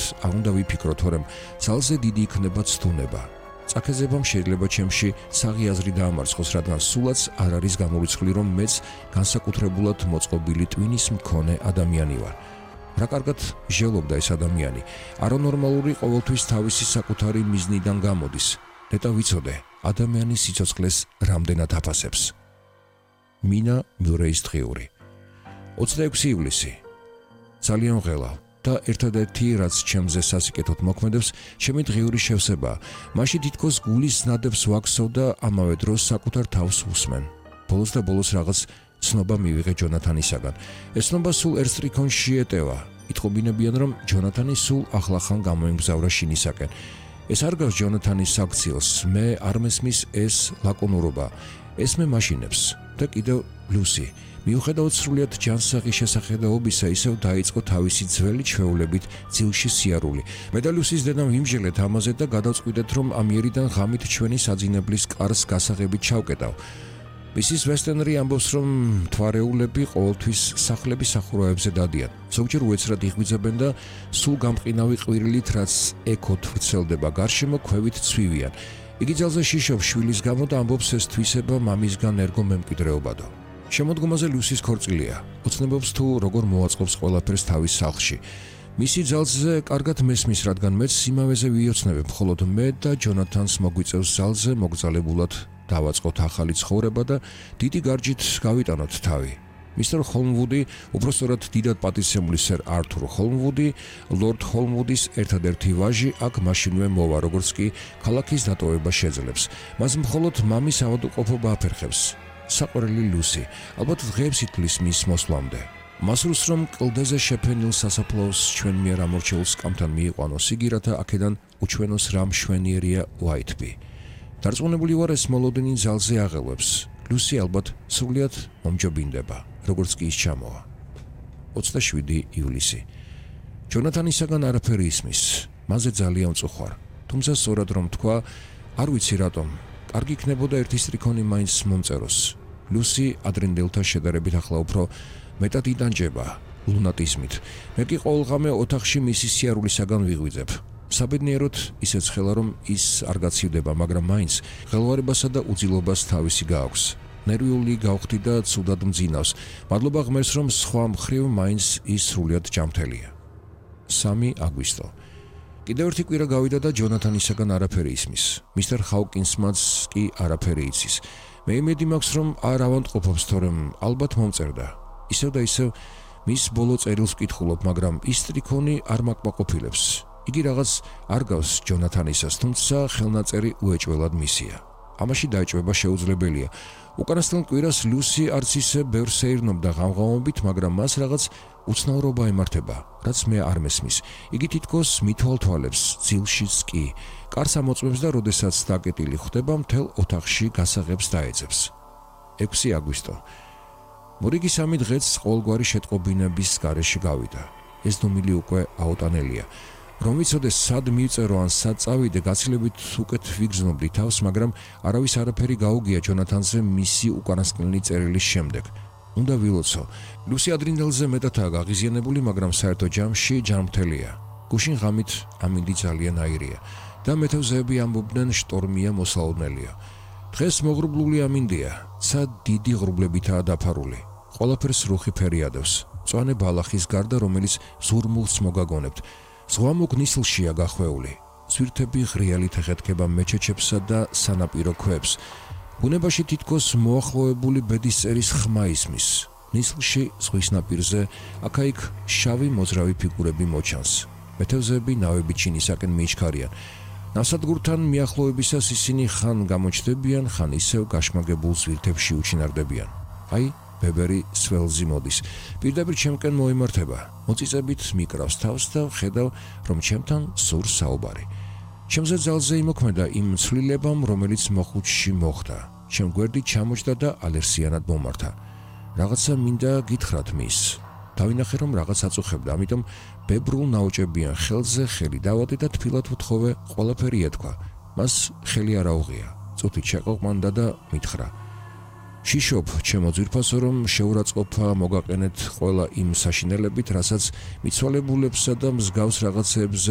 არ უნდა ვიფიქროთ, რომ ძალზე დიდი იქნება ცდუნება. წაქეზებამ შეიძლება ჩემში საღი აზრი დაამარცხოს, რადგან სულაც არ არის გამორიცხული, რომ მეც განსაკუთრებულად მოწყობილი ტვინის მქონე ადამიანი ვარ. რა კარგად ჟელობდა ეს ადამიანი. არანორმალური ყოველთვის თავისი საკუთარი მიზნიდან გამოდის. ნეტა ვიცოდე, ადამიანის სიცოცხლეს რამდენად აფასებს. მინა მიურეის დღიური. 26 ივლისი. ძალიან ღელავ და ერთადერთი რაც ჩემზე სასიკეთოდ მოქმედებს, ჩემი დღიური შევსებაა. მაშინ თითქოს გულის ნადებს ვაქსოვ და ამავე დროს საკუთარ თავს უსმენ. ბოლოს და ბოლოს რაღაც ცნობა მივიღე ჯონათანისაგან. ეს ცნობა სულ ერთ სტრიქონში ეტევა. იტყობინებიან, რომ ჯონათანი სულ ახლახან გამოიმგზავრა შინისაკენ. ეს არ გავს ჯონათანის საქციელს, მე არ მესმის ეს ლაკონურობა. ესმე მაშინებს და კიდევ ლუსი. მიუხედავად სრულიად ჯანსაღი შესახედაობისა, ისევ დაიწყო თავისი ძველი ჩვეულებით ძილში სიარული. მე და ლუსის დედამ ვიმჟელეთ ამაზე და გადავწყვიტეთ, რომ ამიერიდან ღამით ჩვენი საძინებლის კარს გასაღებით ჩავკეტავ. მისის ვესტენრი ამბობს, რომ მთვარეულები ყოველთვის სახლების სახურავებზე დადიან. ზოგჯერ უეცრად იღვიძებენ და სულ გამყინავი ყვირილით, რაც ეკოთ ვრცელდება გარშემო, ქვევით ცვივიან. იგი ძალზე შიშობს შვილის გამო და ამბობს, ეს თვისება მამისგან ერგო მემკვიდრეობადო. შემოდგომაზე ლუსის ქორწილია. ოცნებობს თუ როგორ მოაწყობს ყველაფერს თავის სახლში. მისი ძალზე კარგად მესმის, რადგან მეც იმავეზე ვიოცნებებ, მხოლოდ მე და ჯონათანს მოგვიწევს ძალზე მოგზალებულად დავაწყოთ ახალი ცხოვრება და დიდი გარჯით გავიტანოთ თავი. მისტერ ჰოლმვუდი, უბრალოდ დიდად პატივცემული სერ ართურ ჰოლმვუდი, ლორდ ჰოლმვუდის ერთადერთი ვაჟი, აქ მაშინვე მოვა, როგორც კი ქალაქის დატოვება შეძლებს. მას მხოლოდ მამის ავადმყოფობა აფერხებს. საყვარელი ლუსი, ალბათ დღეებს ითვლის მის მოსვლამდე. მასურს რომ კლდეზე შეფენილ სასაფლაოს ჩვენ მიერ ამორჩეულ სკამთან მიიყვანოს იგი, რათა აქედან უჩვენოს რა მშვენიერია უაითბი. დარწმუნებული ვარ, ეს მოლოდინი ძალზე აღელვებს. ლუსი ალბათ სრულიად მომჯობინდება, როგორც კი ის ჩამოვა. 27 ივლისი. ჯონათანისაგან არაფერი ისმის. მასზე ძალიან მწუხვარ. თუმცა სწორად რომ თქვა, არ ვიცი რატომ. კარგი იქნებოდა ერთი სტრიქონი მაინც მომწეროს. ლუსი ადრინდელთა შედარებით ახლა უფრო მეტად იდანჯება ლუნატიზმით. მე კი ყოველღამე ოთახში მისი სიარულისაგან ვიღვიძებ. საბედნიეროდ ისეც ხელა, რომ ის არ გაცივდება, მაგრამ მაინც ხელვარებასა და უძილობას თავისი გააქვს. ნერვიული გავხდი და ცუდად მძინავს. მადლობა ღმერთს, რომ სხვა მხრივ მაინც ის სრულიად ჯანმრთელია. 3 აგვისტო. კიდევ ერთი კვირა გავიდა და ჯონათანისაგან არაფერი ისმის. მისტერ ჰაუკინსმაც კი არაფერი იცის. მე იმედი მაქვს, რომ არ ავადმყოფობს, თორემ ალბათ მომწერდა. ისევ და ისევ მის ბოლო წერილს ვკითხულობ, მაგრამ ის სტრიქონი არ მაკმაყოფილებს. იგი რაღაც არ გავს ჯონათანისას, თუმცა ხელნაწერი უეჭველად მისია. ამაში დაეჭვება შეუძლებელია. უკანასკნელ კვირას ლუსი არც ისე ბევრს ეირნობდა ღამღამობით, მაგრამ მას რაღაც უცნაურობა ემართება, რაც მე არ მესმის. იგი თითქოს მithვალთვალებს, ძილშიც კი. კარს ამოწმებს და როდესაც დაკეტილი ხვდება, მთელ ოთახში გასაღებს დაეძებს. 6 აგვისტო. მორიგი 3 დღეც ყოველგვარი შეტყობინების გარეშე გავიდა. ეს დუმილი უკვე აუტანელია. რომ ვიცოდეს სად მივწერო ან სად წავიდე, გაცილებით უკეთ ვიგრძნობდი თავს, მაგრამ არავის არაფერი გაუგია ჯონათანზე მისი უკანასკნელი წერილის შემდეგ. უნდა ვილოცო. ლუსი ადრინდელზე მეტადაა გაღიზიანებული, მაგრამ საერთო ჯამში ჯანმრთელია. გუშინ ღამით ამინდი ძალიან აირია და მეთევზეები ამბობდნენ შტორმია მოსალოდნელია. დღეს მოღრუბლული ამინდია, ცა დიდი ღრუბლებითაა დაფარული. ყველაფერს რუხი ფერი ადევს. მწვანე ბალახის გარდა, რომელიც ზურმულს მოგაგონებთ. ზღვა მოგნისლშია გახვეული. სვირთები ღრიალით ეხეთქება მეჩეჩებსა და სანაპირო ქვებს. ბუნებაში თითქოს მოახლოებული ბედის წერის ხმა ისმის. ნისლში ზღვის ნაპირზე აქა-იქ შავი მოძრავი ფიგურები მოჩანს. მეთევზეები ნავებით ჩინისაკენ მიიჩქარიან. ნავსადგურთან მიახლოებისას ისინი ხან გამოჩნდებიან, ხან ისევ გაშმაგებულ ზვირთებში უჩინარდებიან. აი, ბებერი სველზი მოდის. პირდაპირ ჩემკენ მოიმართება. მოწიწებით მიკრავს თავს და ხედავ, რომ ჩემთან სურს საუბარი. ჩემზე ძალზე იმოქმედა იმ ცვლილებამ, რომელიც მოხუჩში მოხდა. ჩემ გვერდით ჩამოჯდა და ალერსიანად მომართა. რაღაცა მინდა გითხრათ მის. დავინახე, რომ რაღაც აწუხებდა, ამიტომ ბებრულ ნაოჭებიან ხელზე ხელი დავადე და თბილად ვთხოვე, ყველაფერი ეთქვა. მას ხელი არ აუღია. წუთით შეყოყმანდა და მითხრა: შიშობ, ჩემო ძვირფასო, რომ შეურაცხყოფა მოგაყენეთ ყველა იმ საშინელებით, რასაც მიცვალებულებსა და მსგავს რაღაცებზე